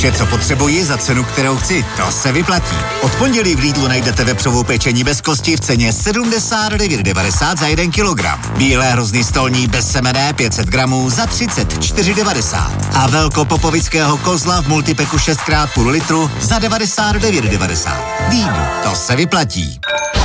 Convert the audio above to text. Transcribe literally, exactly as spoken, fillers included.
Vše, co potřebuji za cenu, kterou chci, to se vyplatí. Od pondělí v Lidlu najdete vepřovou pečení bez kosti v ceně sedmdesát devět devadesát za jeden kilogram. Bílé hrozný stolní bezsemenné pět set gramů za třicet čtyři devadesát. A velkopopovického kozla v multipeku šest krát půl litru za devadesát devět devadesát. Lidl, to se vyplatí.